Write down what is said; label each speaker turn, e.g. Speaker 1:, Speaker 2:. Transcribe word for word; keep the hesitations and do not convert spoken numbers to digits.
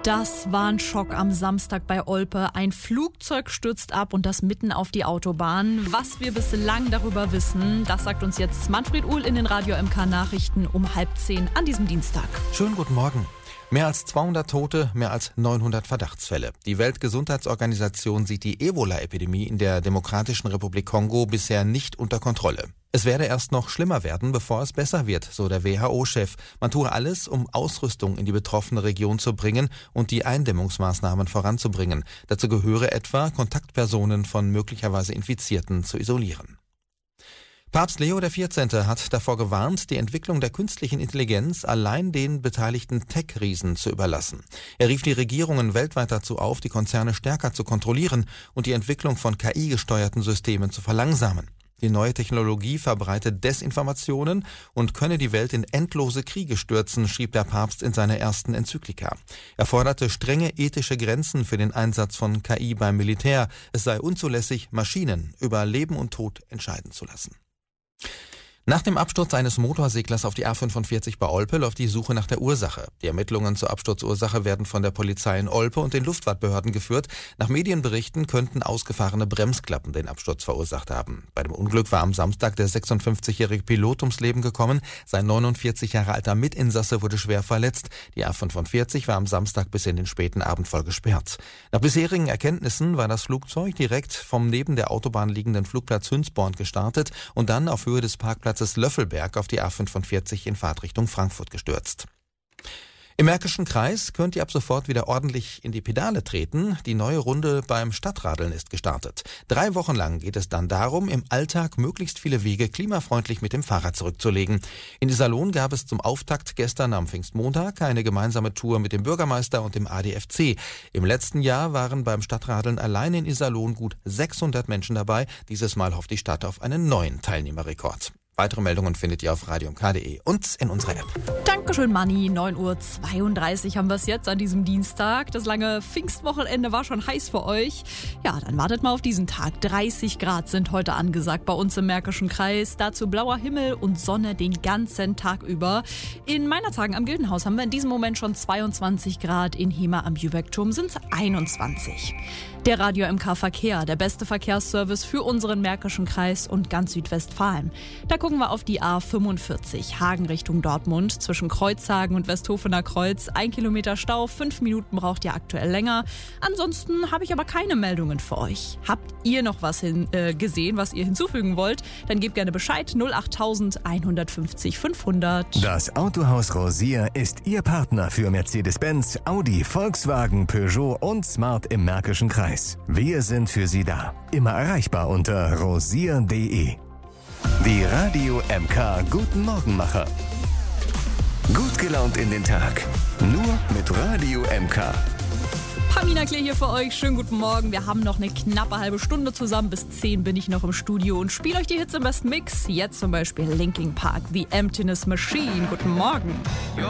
Speaker 1: Das war ein Schock am Samstag bei Olpe. Ein Flugzeug stürzt ab und das mitten auf die Autobahn. Was wir bislang darüber wissen, das sagt uns jetzt Manfred Uhl in den Radio M K Nachrichten um halb zehn an diesem Dienstag.
Speaker 2: Schönen guten Morgen. Mehr als zweihundert Tote, mehr als neunhundert Verdachtsfälle. Die Weltgesundheitsorganisation sieht die Ebola-Epidemie in der Demokratischen Republik Kongo bisher nicht unter Kontrolle. Es werde erst noch schlimmer werden, bevor es besser wird, so der W H O-Chef. Man tue alles, um Ausrüstung in die betroffene Region zu bringen und die Eindämmungsmaßnahmen voranzubringen. Dazu gehöre etwa, Kontaktpersonen von möglicherweise Infizierten zu isolieren. Papst Leo der vierzehnte hat davor gewarnt, die Entwicklung der künstlichen Intelligenz allein den beteiligten Tech-Riesen zu überlassen. Er rief die Regierungen weltweit dazu auf, die Konzerne stärker zu kontrollieren und die Entwicklung von K I-gesteuerten Systemen zu verlangsamen. Die neue Technologie verbreite Desinformationen und könne die Welt in endlose Kriege stürzen, schrieb der Papst in seiner ersten Enzyklika. Er forderte strenge ethische Grenzen für den Einsatz von K I beim Militär. Es sei unzulässig, Maschinen über Leben und Tod entscheiden zu lassen. Nach dem Absturz eines Motorseglers auf die A fünfundvierzig bei Olpe läuft die Suche nach der Ursache. Die Ermittlungen zur Absturzursache werden von der Polizei in Olpe und den Luftfahrtbehörden geführt. Nach Medienberichten könnten ausgefahrene Bremsklappen den Absturz verursacht haben. Bei dem Unglück war am Samstag der sechsundfünfzigjährige Pilot ums Leben gekommen. Sein neunundvierzig Jahre alter Mitinsasse wurde schwer verletzt. Die A fünfundvierzig war am Samstag bis in den späten Abend voll gesperrt. Nach bisherigen Erkenntnissen war das Flugzeug direkt vom neben der Autobahn liegenden Flugplatz Hünsborn gestartet und dann auf Höhe des Parkplatzes Löffelberg auf die A fünfundvierzig in Fahrtrichtung Frankfurt gestürzt. Im Märkischen Kreis könnt ihr ab sofort wieder ordentlich in die Pedale treten. Die neue Runde beim Stadtradeln ist gestartet. Drei Wochen lang geht es dann darum, im Alltag möglichst viele Wege klimafreundlich mit dem Fahrrad zurückzulegen. In Iserlohn gab es zum Auftakt gestern am Pfingstmontag eine gemeinsame Tour mit dem Bürgermeister und dem A D F C. Im letzten Jahr waren beim Stadtradeln allein in Iserlohn gut sechshundert Menschen dabei. Dieses Mal hofft die Stadt auf einen neuen Teilnehmerrekord. Weitere Meldungen findet ihr auf radio m k punkt d e und in unserer App.
Speaker 1: Dankeschön, Manni. neun Uhr zweiunddreißig haben wir es jetzt an diesem Dienstag. Das lange Pfingstwochenende war schon heiß für euch. Ja, dann wartet mal auf diesen Tag. dreißig Grad sind heute angesagt bei uns im Märkischen Kreis. Dazu blauer Himmel und Sonne den ganzen Tag über. In Meinerzhagen am Gildenhaus haben wir in diesem Moment schon zweiundzwanzig Grad. In Hema am Jübeckturm sind es einundzwanzig. Der Radio M K Verkehr, der beste Verkehrsservice für unseren Märkischen Kreis und ganz Südwestfalen. Da gucken wir auf die A fünfundvierzig, Hagen Richtung Dortmund, zwischen Kreuzhagen und Westhofener Kreuz. Ein Kilometer Stau, fünf Minuten braucht ihr aktuell länger. Ansonsten habe ich aber keine Meldungen für euch. Habt ihr noch was hin, äh, gesehen, was ihr hinzufügen wollt? Dann gebt gerne Bescheid, null acht eins fünf null fünfhundert.
Speaker 3: Das Autohaus Rosier ist Ihr Partner für Mercedes-Benz, Audi, Volkswagen, Peugeot und Smart im Märkischen Kreis. Wir sind für Sie da. Immer erreichbar unter rosier punkt d e. Die Radio M K Guten Morgenmacher. Gut gelaunt in den Tag. Nur mit Radio M K.
Speaker 1: Pamina Klee hier für euch. Schönen guten Morgen. Wir haben noch eine knappe halbe Stunde zusammen. Bis zehn bin ich noch im Studio und spiele euch die Hits im besten Mix. Jetzt zum Beispiel Linkin Park, The Emptiness Machine. Guten Morgen.